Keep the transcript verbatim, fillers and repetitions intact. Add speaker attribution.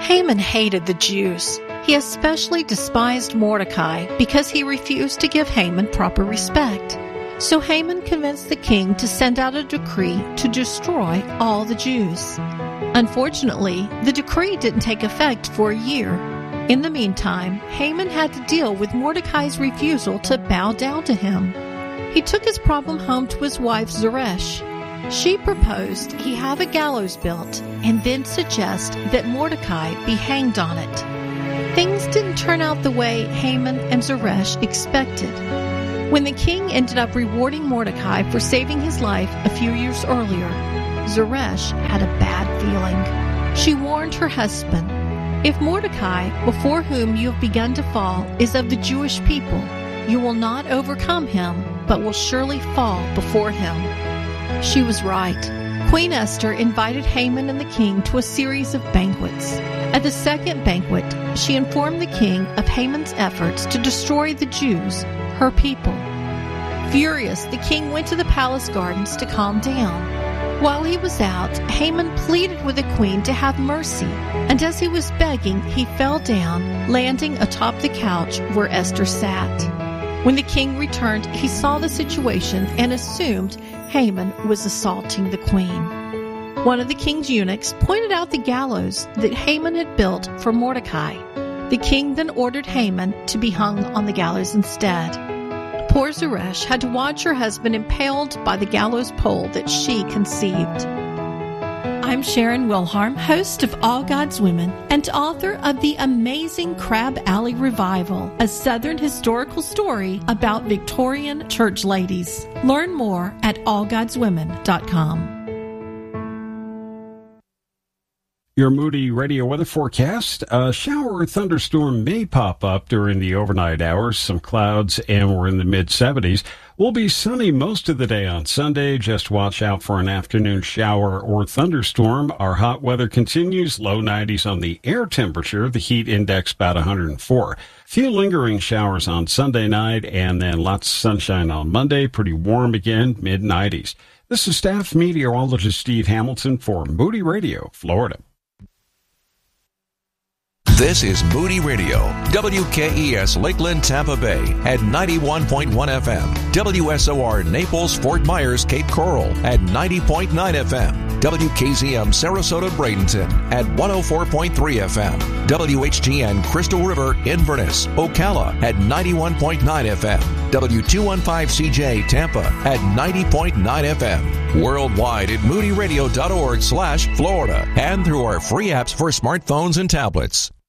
Speaker 1: Haman hated the Jews. He especially despised Mordecai because he refused to give Haman proper respect. So Haman convinced the king to send out a decree to destroy all the Jews. Unfortunately, the decree didn't take effect for a year. In the meantime, Haman had to deal with Mordecai's refusal to bow down to him. He took his problem home to his wife Zeresh. She proposed he have a gallows built and then suggest that Mordecai be hanged on it. Things didn't turn out the way Haman and Zeresh expected. When the king ended up rewarding Mordecai for saving his life a few years earlier, Zeresh had a bad feeling. She warned her husband, "If Mordecai, before whom you have begun to fall, is of the Jewish people, you will not overcome him, but will surely fall before him." She was right. Queen Esther invited Haman and the king to a series of banquets. At the second banquet, she informed the king of Haman's efforts to destroy the Jews, her people. Furious, the king went to the palace gardens to calm down. While he was out, Haman pleaded with the queen to have mercy, and as he was begging, he fell down, landing atop the couch where Esther sat. When the king returned, he saw the situation and assumed Haman was assaulting the queen. One of the king's eunuchs pointed out the gallows that Haman had built for Mordecai. The king then ordered Haman to be hung on the gallows instead. Poor Zeresh had to watch her husband impaled by the gallows pole that she conceived. I'm Sharon Wilharm, host of All God's Women and author of The Amazing Crab Alley Revival, a Southern historical story about Victorian church ladies. Learn more at all gods women dot com.
Speaker 2: Your Moody Radio weather forecast. A shower or thunderstorm may pop up during the overnight hours. Some clouds, and we're in the mid-seventies. We'll be sunny most of the day on Sunday. Just watch out for an afternoon shower or thunderstorm. Our hot weather continues. Low nineties on the air temperature. The heat index about one hundred four. Few lingering showers on Sunday night, and then lots of sunshine on Monday. Pretty warm again, mid-nineties. This is staff meteorologist Steve Hamilton for Moody Radio, Florida.
Speaker 3: This is Moody Radio, W K E S Lakeland, Tampa Bay at ninety-one point one F M, W S O R Naples, Fort Myers, Cape Coral at ninety point nine F M, W K Z M Sarasota, Bradenton at one oh four point three F M, W H G N Crystal River, Inverness, Ocala at ninety-one point nine F M, W two fifteen C J Tampa at ninety point nine F M, worldwide at moody radio dot org slash Florida and through our free apps for smartphones and tablets.